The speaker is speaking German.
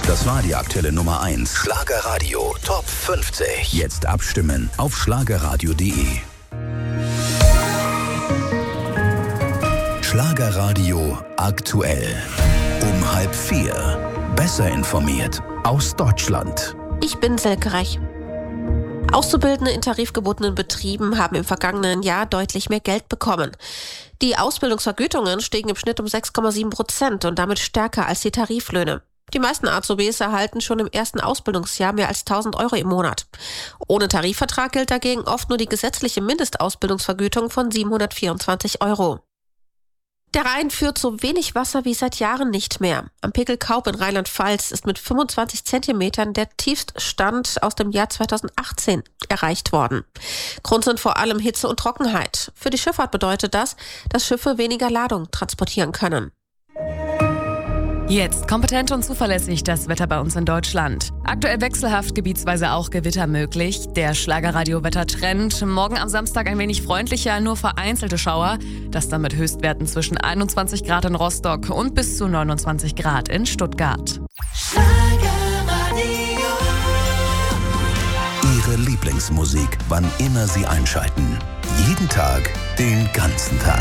Das war die aktuelle Nummer 1. Schlagerradio Top 50. Jetzt abstimmen auf schlagerradio.de. Schlagerradio aktuell. Um 3:30. Besser informiert aus Deutschland. Ich bin Silke Reich. Auszubildende in tarifgebundenen Betrieben haben im vergangenen Jahr deutlich mehr Geld bekommen. Die Ausbildungsvergütungen stiegen im Schnitt um 6,7% und damit stärker als die Tariflöhne. Die meisten Azubis erhalten schon im ersten Ausbildungsjahr mehr als 1.000 Euro im Monat. Ohne Tarifvertrag gilt dagegen oft nur die gesetzliche Mindestausbildungsvergütung von 724 Euro. Der Rhein führt so wenig Wasser wie seit Jahren nicht mehr. Am Pegelkaub in Rheinland-Pfalz ist mit 25 Zentimetern der Tiefststand aus dem Jahr 2018 erreicht worden. Grund sind vor allem Hitze und Trockenheit. Für die Schifffahrt bedeutet das, dass Schiffe weniger Ladung transportieren können. Jetzt kompetent und zuverlässig das Wetter bei uns in Deutschland. Aktuell wechselhaft, gebietsweise auch Gewitter möglich. Der Schlagerradio-Wettertrend. Morgen am Samstag ein wenig freundlicher, nur vereinzelte Schauer. Das dann mit Höchstwerten zwischen 21 Grad in Rostock und bis zu 29 Grad in Stuttgart. Ihre Lieblingsmusik, wann immer Sie einschalten. Jeden Tag, den ganzen Tag.